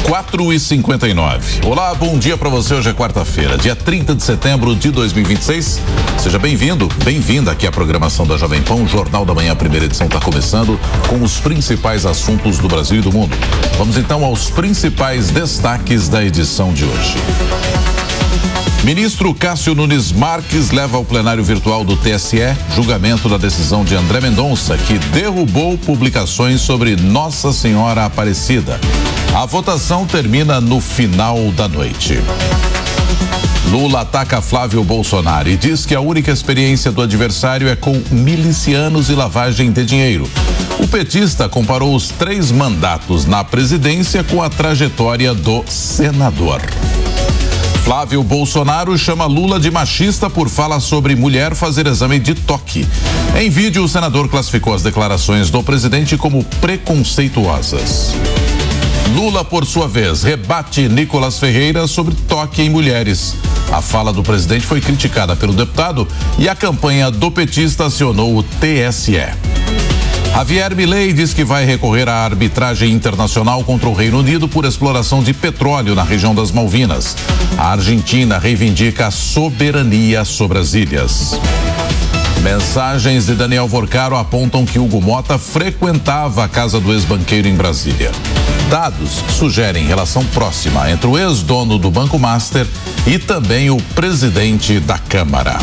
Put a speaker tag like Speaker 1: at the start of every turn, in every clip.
Speaker 1: 4h59. Olá, bom dia para você. Hoje é quarta-feira, dia 30 de setembro de 2026. Seja bem-vindo, bem-vinda aqui à programação da Jovem Pan. O Jornal da Manhã, a primeira edição, está começando com os principais assuntos do Brasil e do mundo. Vamos então aos principais destaques da edição de hoje. Ministro Cássio Nunes Marques leva ao plenário virtual do TSE julgamento da decisão de André Mendonça, que derrubou publicações sobre Nossa Senhora Aparecida. A votação termina no final da noite. Lula ataca Flávio Bolsonaro e diz que a única experiência do adversário é com milicianos e lavagem de dinheiro. O petista comparou os 3 mandatos na presidência com a trajetória do senador. Flávio Bolsonaro chama Lula de machista por fala sobre mulher fazer exame de toque. Em vídeo, o senador classificou as declarações do presidente como preconceituosas. Lula, por sua vez, rebate Nicolas Ferreira sobre toque em mulheres. A fala do presidente foi criticada pelo deputado e a campanha do petista acionou o TSE. Javier Milei diz que vai recorrer à arbitragem internacional contra o Reino Unido por exploração de petróleo na região das Malvinas. A Argentina reivindica a soberania sobre as ilhas. Mensagens de Daniel Vorcaro apontam que Hugo Mota frequentava a casa do ex-banqueiro em Brasília. Dados sugerem relação próxima entre o ex-dono do Banco Master e também o presidente da Câmara.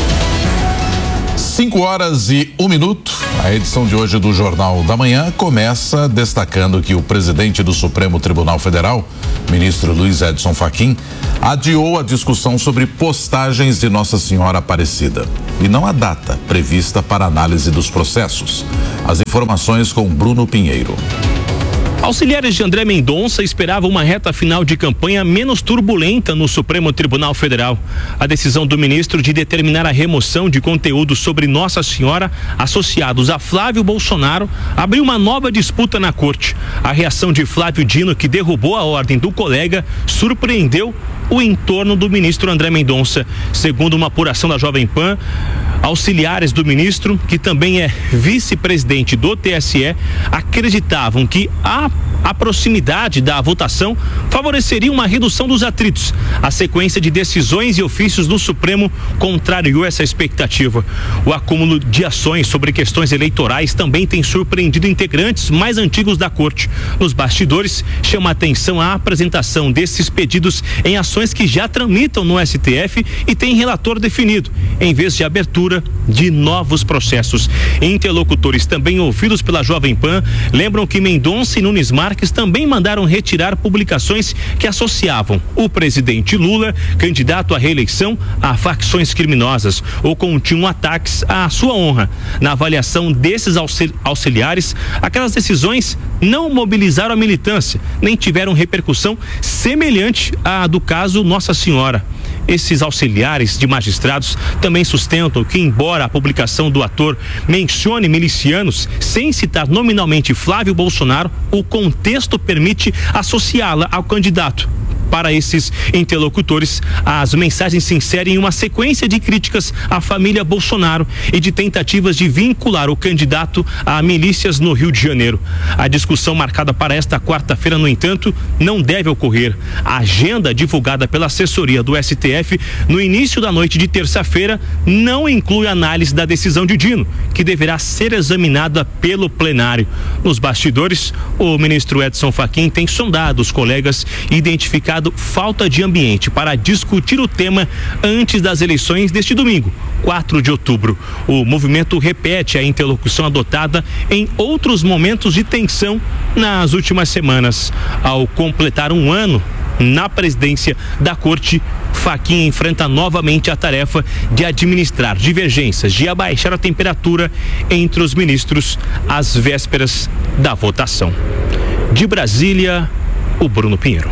Speaker 1: 5h01. A edição de hoje do Jornal da Manhã começa destacando que o presidente do Supremo Tribunal Federal, ministro Luiz Edson Fachin, adiou a discussão sobre postagens de Nossa Senhora Aparecida e não a data prevista para análise dos processos. As informações com Bruno Pinheiro.
Speaker 2: Auxiliares de André Mendonça esperavam uma reta final de campanha menos turbulenta no Supremo Tribunal Federal. A decisão do ministro de determinar a remoção de conteúdo sobre Nossa Senhora associados a Flávio Bolsonaro abriu uma nova disputa na corte. A reação de Flávio Dino, que derrubou a ordem do colega, surpreendeu o entorno do ministro André Mendonça. Segundo uma apuração da Jovem Pan, auxiliares do ministro, que também é vice-presidente do TSE, acreditavam que a proximidade da votação favoreceria uma redução dos atritos. A sequência de decisões e ofícios do Supremo contrariou essa expectativa. O acúmulo de ações sobre questões eleitorais também tem surpreendido integrantes mais antigos da corte. Nos bastidores, chama a atenção a apresentação desses pedidos em ações que já tramitam no STF e tem relator definido, em vez de abertura de novos processos. Interlocutores também ouvidos pela Jovem Pan lembram que Mendonça e Nunes Marques também mandaram retirar publicações que associavam o presidente Lula, candidato à reeleição, a facções criminosas ou continham ataques à sua honra. Na avaliação desses auxiliares, aquelas decisões não mobilizaram a militância, nem tiveram repercussão semelhante à do caso Nossa Senhora. Esses auxiliares de magistrados também sustentam que, embora a publicação do ator mencione milicianos, sem citar nominalmente Flávio Bolsonaro, o contexto permite associá-la ao candidato. Para esses interlocutores, as mensagens se inserem em uma sequência de críticas à família Bolsonaro e de tentativas de vincular o candidato a milícias no Rio de Janeiro. A discussão marcada para esta quarta-feira, no entanto, não deve ocorrer. A agenda divulgada pela assessoria do STF no início da noite de terça-feira não inclui análise da decisão de Dino, que deverá ser examinada pelo plenário. Nos bastidores, o ministro Edson Fachin tem sondado os colegas e identificado falta de ambiente para discutir o tema antes das eleições deste domingo, 4 de outubro. O movimento repete a interlocução adotada em outros momentos de tensão nas últimas semanas. Ao completar um ano na presidência da corte, Fachin enfrenta novamente a tarefa de administrar divergências, de abaixar a temperatura entre os ministros às vésperas da votação. De Brasília, o Bruno Pinheiro.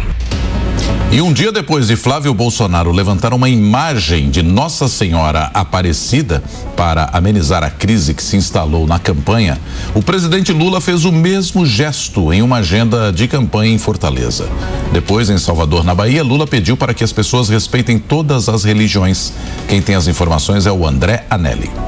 Speaker 1: E um dia depois de Flávio Bolsonaro levantar uma imagem de Nossa Senhora Aparecida para amenizar a crise que se instalou na campanha, o presidente Lula fez o mesmo gesto em uma agenda de campanha em Fortaleza. Depois, em Salvador, na Bahia, Lula pediu para que as pessoas respeitem todas as religiões. Quem tem as informações é o André Anelli.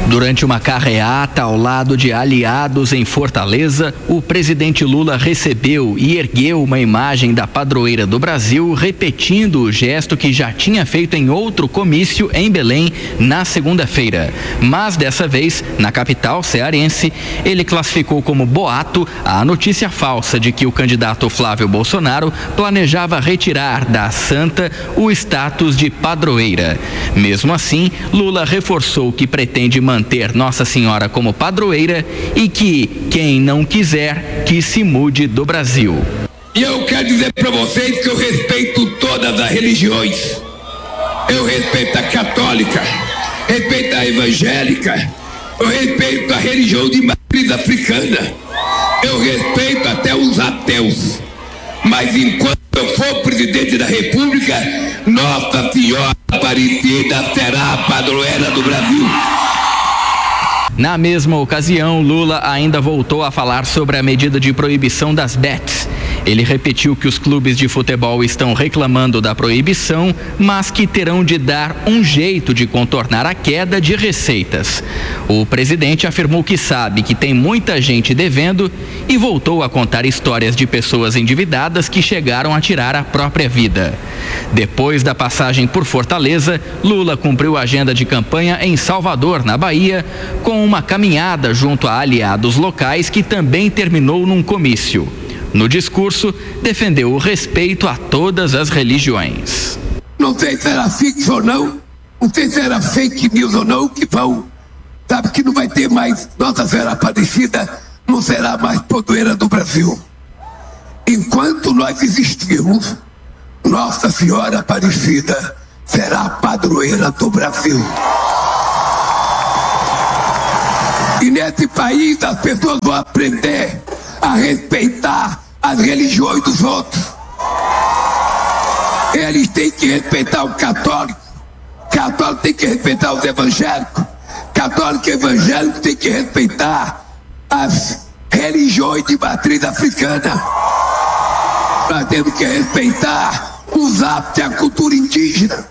Speaker 3: Durante uma carreata ao lado de aliados em Fortaleza, o presidente Lula recebeu e ergueu uma imagem da padroeira do Brasil, repetindo o gesto que já tinha feito em outro comício em Belém na segunda-feira. Mas dessa vez, na capital cearense, ele classificou como boato a notícia falsa de que o candidato Flávio Bolsonaro planejava retirar da santa o status de padroeira. Mesmo assim, Lula reforçou que pretende manter Nossa Senhora como padroeira e que quem não quiser, que se mude do Brasil.
Speaker 4: E eu quero dizer para vocês que eu respeito todas as religiões. Eu respeito a católica, respeito a evangélica, eu respeito a religião de matriz africana, eu respeito até os ateus. Mas enquanto eu for presidente da República, Nossa Senhora Aparecida será a padroeira do Brasil.
Speaker 3: Na mesma ocasião, Lula ainda voltou a falar sobre a medida de proibição das bets. Ele repetiu que os clubes de futebol estão reclamando da proibição, mas que terão de dar um jeito de contornar a queda de receitas. O presidente afirmou que sabe que tem muita gente devendo e voltou a contar histórias de pessoas endividadas que chegaram a tirar a própria vida. Depois da passagem por Fortaleza, Lula cumpriu a agenda de campanha em Salvador, na Bahia, com uma caminhada junto a aliados locais que também terminou num comício. No discurso, defendeu o respeito a todas as religiões.
Speaker 4: Não sei se era fixo ou não sei se era fake news ou não, que vão. Sabe que não vai ter mais Nossa Senhora Aparecida, não será mais padroeira do Brasil. Enquanto nós existirmos, Nossa Senhora Aparecida será a padroeira do Brasil. E nesse país as pessoas vão aprender a respeitar as religiões dos outros. Eles têm que respeitar o católico tem que respeitar os evangélicos, católico e evangélico tem que respeitar as religiões de matriz africana. Nós temos que respeitar os hábitos e a cultura indígena,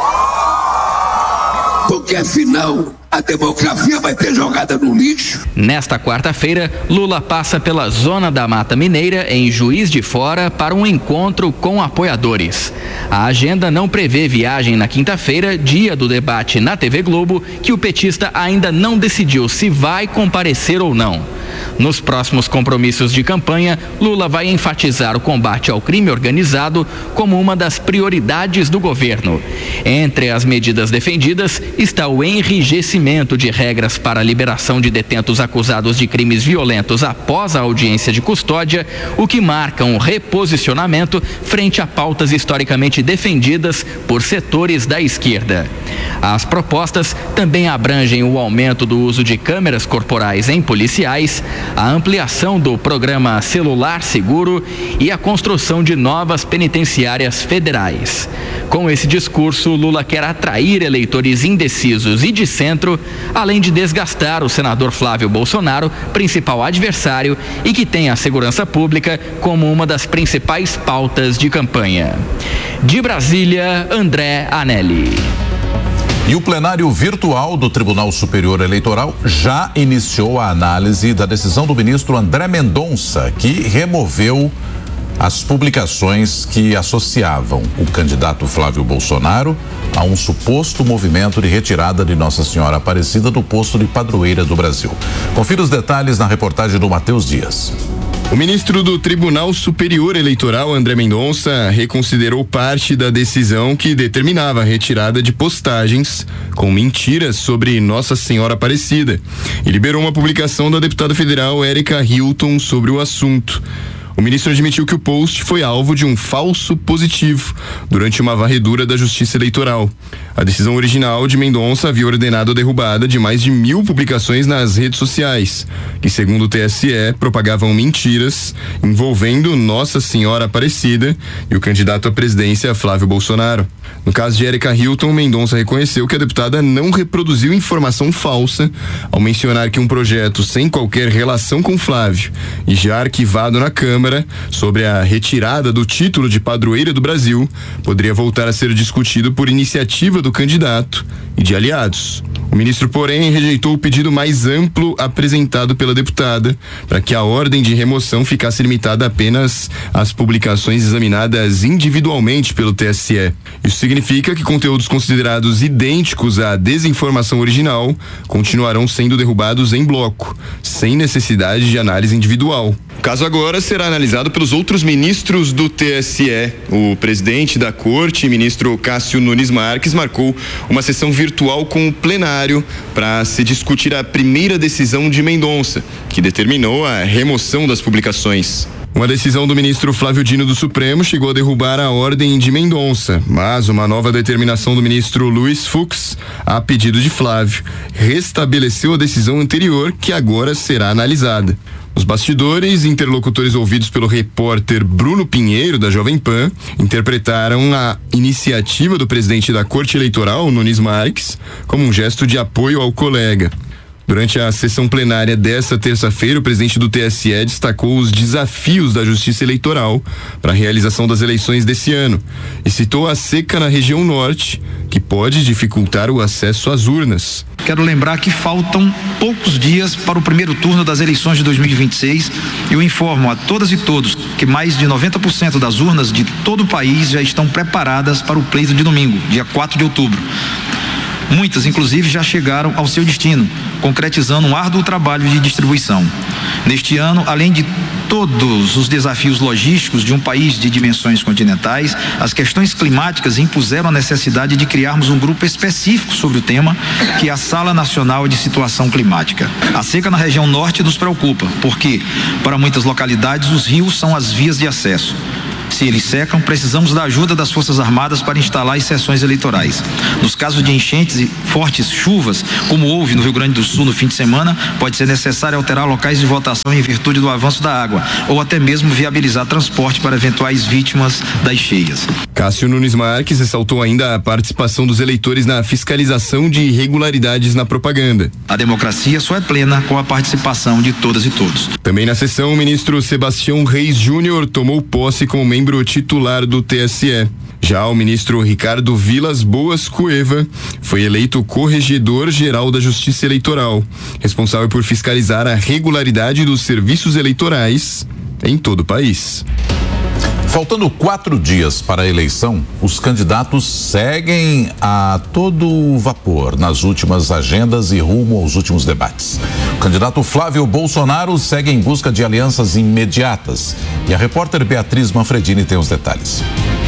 Speaker 4: porque senão a democracia vai ser jogada no lixo.
Speaker 3: Nesta quarta-feira, Lula passa pela zona da Mata Mineira, em Juiz de Fora, para um encontro com apoiadores. A agenda não prevê viagem na quinta-feira, dia do debate na TV Globo, que o petista ainda não decidiu se vai comparecer ou não. Nos próximos compromissos de campanha, Lula vai enfatizar o combate ao crime organizado como uma das prioridades do governo. Entre as medidas defendidas está o enrijecimento de regras para a liberação de detentos acusados de crimes violentos após a audiência de custódia, o que marca um reposicionamento frente a pautas historicamente defendidas por setores da esquerda. As propostas também abrangem o aumento do uso de câmeras corporais em policiais, a ampliação do programa Celular Seguro e a construção de novas penitenciárias federais. Com esse discurso, Lula quer atrair eleitores indecisos e de centro, além de desgastar o senador Flávio Bolsonaro, principal adversário, e que tem a segurança pública como uma das principais pautas de campanha. De Brasília, André Anelli.
Speaker 1: E o plenário virtual do Tribunal Superior Eleitoral já iniciou a análise da decisão do ministro André Mendonça, que removeu as publicações que associavam o candidato Flávio Bolsonaro a um suposto movimento de retirada de Nossa Senhora Aparecida do posto de padroeira do Brasil. Confira os detalhes na reportagem do Matheus Dias.
Speaker 5: O ministro do Tribunal Superior Eleitoral, André Mendonça, reconsiderou parte da decisão que determinava a retirada de postagens com mentiras sobre Nossa Senhora Aparecida e liberou uma publicação da deputada federal Érica Hilton sobre o assunto. O ministro admitiu que o post foi alvo de um falso positivo durante uma varredura da Justiça Eleitoral. A decisão original de Mendonça havia ordenado a derrubada de mais de 1.000 publicações nas redes sociais, que, segundo o TSE, propagavam mentiras envolvendo Nossa Senhora Aparecida e o candidato à presidência Flávio Bolsonaro. No caso de Érica Hilton, Mendonça reconheceu que a deputada não reproduziu informação falsa ao mencionar que um projeto sem qualquer relação com Flávio e já arquivado na Câmara sobre a retirada do título de padroeira do Brasil poderia voltar a ser discutido por iniciativa do candidato e de aliados. O ministro, porém, rejeitou o pedido mais amplo apresentado pela deputada para que a ordem de remoção ficasse limitada apenas às publicações examinadas individualmente pelo TSE. Isso significa que conteúdos considerados idênticos à desinformação original continuarão sendo derrubados em bloco, sem necessidade de análise individual. O caso agora será analisado pelos outros ministros do TSE. O presidente da corte, ministro Cássio Nunes Marques, marcou uma sessão virtual com o plenário para se discutir a primeira decisão de Mendonça, que determinou a remoção das publicações. Uma decisão do ministro Flávio Dino do Supremo chegou a derrubar a ordem de Mendonça, mas uma nova determinação do ministro Luiz Fux, a pedido de Flávio, restabeleceu a decisão anterior, que agora será analisada. Nos bastidores, interlocutores ouvidos pelo repórter Bruno Pinheiro, da Jovem Pan, interpretaram a iniciativa do presidente da Corte Eleitoral, Nunes Marques, como um gesto de apoio ao colega. Durante a sessão plenária desta terça-feira, o presidente do TSE destacou os desafios da Justiça Eleitoral para a realização das eleições desse ano e citou a seca na região norte, que pode dificultar o acesso às urnas.
Speaker 6: Quero lembrar que faltam poucos dias para o primeiro turno das eleições de 2026. Eu informo a todas e todos que mais de 90% das urnas de todo o país já estão preparadas para o pleito de domingo, dia 4 de outubro. Muitas, inclusive, já chegaram ao seu destino, concretizando um árduo trabalho de distribuição. Neste ano, além de todos os desafios logísticos de um país de dimensões continentais, as questões climáticas impuseram a necessidade de criarmos um grupo específico sobre o tema, que é a Sala Nacional de Situação Climática. A seca na região norte nos preocupa, porque, para muitas localidades, os rios são as vias de acesso. Se eles secam, precisamos da ajuda das Forças Armadas para instalar as sessões eleitorais. Nos casos de enchentes e fortes chuvas, como houve no Rio Grande do Sul no fim de semana, pode ser necessário alterar locais de votação em virtude do avanço da água, ou até mesmo viabilizar transporte para eventuais vítimas das cheias.
Speaker 5: Cássio Nunes Marques ressaltou ainda a participação dos eleitores na fiscalização de irregularidades na propaganda.
Speaker 6: A democracia só é plena com a participação de todas e todos.
Speaker 5: Também na sessão, o ministro Sebastião Reis Júnior tomou posse como membro titular do TSE. Já o ministro Ricardo Vilas Boas Cueva foi eleito corregedor-geral da Justiça Eleitoral, responsável por fiscalizar a regularidade dos serviços eleitorais em todo o país.
Speaker 1: Faltando 4 dias para a eleição, os candidatos seguem a todo vapor nas últimas agendas e rumo aos últimos debates. O candidato Flávio Bolsonaro segue em busca de alianças imediatas. E a repórter Beatriz Manfredini tem os detalhes.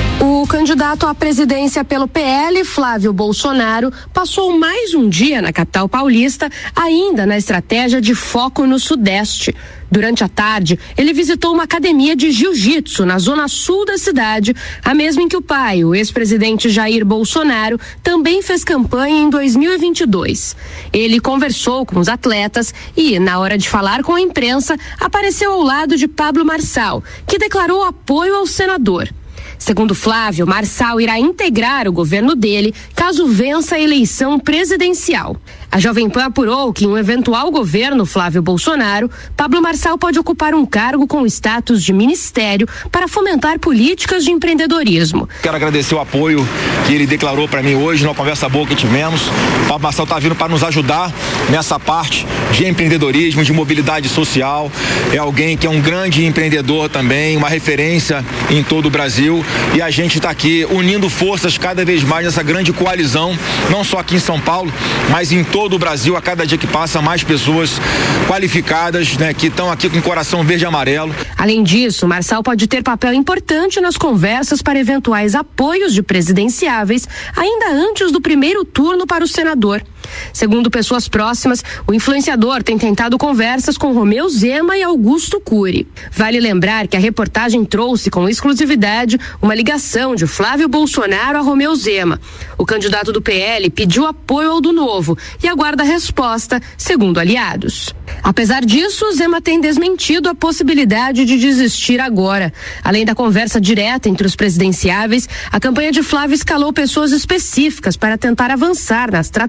Speaker 7: O candidato à presidência pelo PL, Flávio Bolsonaro, passou mais um dia na capital paulista, ainda na estratégia de foco no Sudeste. Durante a tarde, ele visitou uma academia de jiu-jitsu na zona sul da cidade, a mesma em que o pai, o ex-presidente Jair Bolsonaro, também fez campanha em 2022. Ele conversou com os atletas e, na hora de falar com a imprensa, apareceu ao lado de Pablo Marçal, que declarou apoio ao senador. Segundo Flávio, Marçal irá integrar o governo dele caso vença a eleição presidencial. A Jovem Pan apurou que em um eventual governo Flávio Bolsonaro, Pablo Marçal pode ocupar um cargo com status de ministério para fomentar políticas de empreendedorismo.
Speaker 8: Quero agradecer o apoio que ele declarou para mim hoje, numa conversa boa que tivemos. O Pablo Marçal está vindo para nos ajudar nessa parte de empreendedorismo, de mobilidade social. É alguém que é um grande empreendedor também, uma referência em todo o Brasil. E a gente está aqui unindo forças cada vez mais nessa grande coalizão, não só aqui em São Paulo, mas em todo o Brasil. A cada dia que passa, mais pessoas qualificadas, né, que estão aqui com o coração verde e amarelo.
Speaker 7: Além disso, Marçal pode ter papel importante nas conversas para eventuais apoios de presidenciáveis, ainda antes do primeiro turno para o senador. Segundo pessoas próximas, o influenciador tem tentado conversas com Romeu Zema e Augusto Cury. Vale lembrar que a reportagem trouxe com exclusividade uma ligação de Flávio Bolsonaro a Romeu Zema. O candidato do PL pediu apoio ao do Novo e aguarda resposta, segundo aliados. Apesar disso, Zema tem desmentido a possibilidade de desistir agora. Além da conversa direta entre os presidenciáveis, a campanha de Flávio escalou pessoas específicas para tentar avançar nas tratativas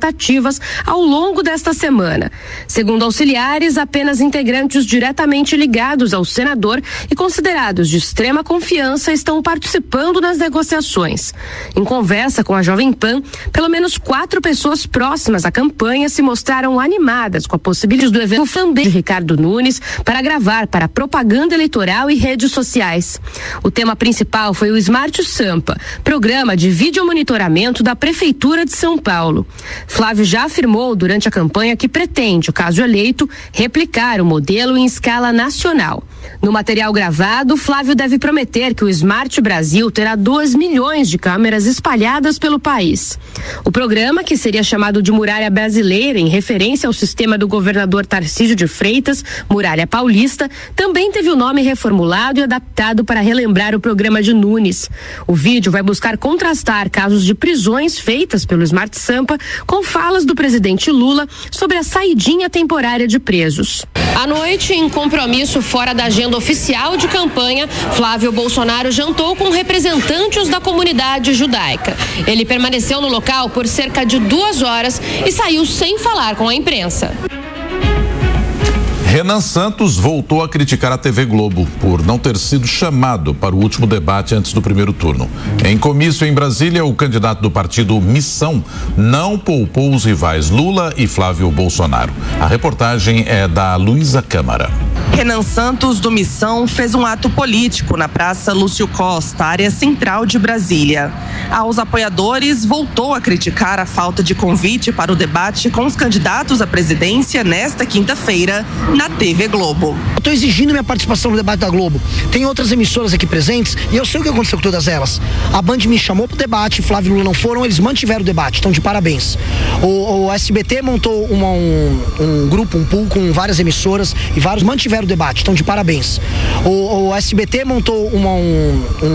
Speaker 7: provas ao longo desta semana. Segundo auxiliares, apenas integrantes diretamente ligados ao senador e considerados de extrema confiança estão participando das negociações. Em conversa com a Jovem Pan, pelo menos 4 pessoas próximas à campanha se mostraram animadas com a possibilidade do evento também de Ricardo Nunes para gravar para propaganda eleitoral e redes sociais. O tema principal foi o Smart Sampa, programa de videomonitoramento da Prefeitura de São Paulo. Flávio já afirmou durante a campanha que pretende, caso eleito, replicar o modelo em escala nacional. No material gravado, Flávio deve prometer que o Smart Brasil terá 2 milhões de câmeras espalhadas pelo país. O programa, que seria chamado de Muralha Brasileira, em referência ao sistema do governador Tarcísio de Freitas, Muralha Paulista, também teve o nome reformulado e adaptado para relembrar o programa de Nunes. O vídeo vai buscar contrastar casos de prisões feitas pelo Smart Sampa com falas do presidente Lula sobre a saidinha temporária de presos. À noite, em compromisso fora da agenda oficial de campanha, Flávio Bolsonaro jantou com representantes da comunidade judaica. Ele permaneceu no local por cerca de 2 horas e saiu sem falar com a imprensa.
Speaker 1: Renan Santos voltou a criticar a TV Globo por não ter sido chamado para o último debate antes do primeiro turno. Em comício em Brasília, o candidato do partido Missão não poupou os rivais Lula e Flávio Bolsonaro. A reportagem é da Luísa Câmara.
Speaker 9: Renan Santos, do Missão, fez um ato político na Praça Lúcio Costa, área central de Brasília. Aos apoiadores, voltou a criticar a falta de convite para o debate com os candidatos à presidência nesta quinta-feira na TV Globo.
Speaker 10: Eu estou exigindo minha participação no debate da Globo. Tem outras emissoras aqui presentes e eu sei o que aconteceu com todas elas. A Band me chamou para o debate, Flávio e Lula não foram, eles mantiveram o debate, estão de parabéns. O SBT montou um grupo, um pool com várias emissoras e vários mantiveram o debate, estão de parabéns. O SBT montou um